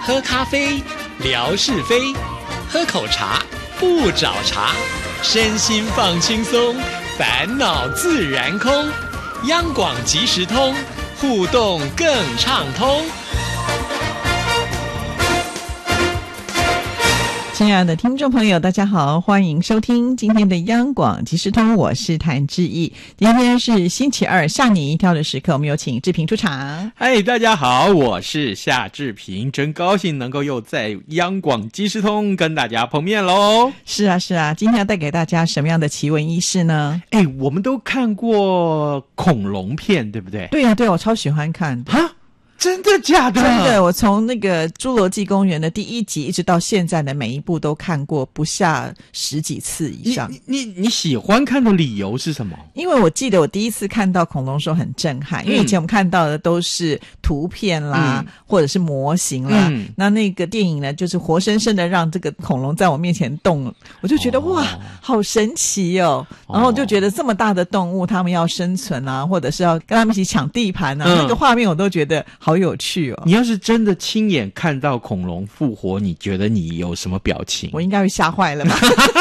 喝咖啡，聊是非；喝口茶，不找茬。身心放轻松，烦恼自然空。央广即时通，互动更畅通。 亲爱的听众朋友，大家好，欢迎收听今天的央广即时通，我是谭志毅。今天是星期二，吓你一跳的时刻，我们有请志平出场。 嗨，大家好，我是夏志平，真高兴能够又在央广即时通跟大家碰面咯。 是啊是啊，今天要带给大家什么样的奇闻异事呢？ 我们都看过恐龙片，对不对？ 对啊对啊，我超喜欢看的。 哈？真的假的？ 真的，我从那个侏罗纪公园的第一集一直到现在的每一部都看过不下10几次以上。 你喜欢看的理由是什么？ 因为我记得我第一次看到恐龙的时候很震撼，因为以前我们看到的都是图片啦，或者是模型啦，那个电影呢就是活生生的让这个恐龙在我面前动，我就觉得哇好神奇哦，然后就觉得这么大的动物他们要生存啊，或者是要跟他们一起抢地盘啊，那个画面我都觉得好有趣哦。 你要是真的亲眼看到恐龙复活，你觉得你有什么表情？ 我应该会吓坏了吧。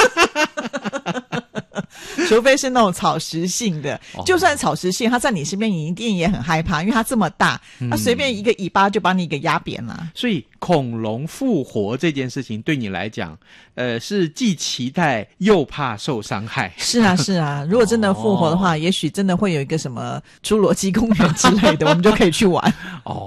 除非是那种草食性的，就算草食性，它在你身边你一定也很害怕，因为它这么大，它随便一个尾巴就把你给压扁了。 所以恐龙复活这件事情对你来讲，是既期待又怕受伤害。 是啊是啊，如果真的复活的话，也许真的会有一个什么侏罗纪公园之类的，我们就可以去玩。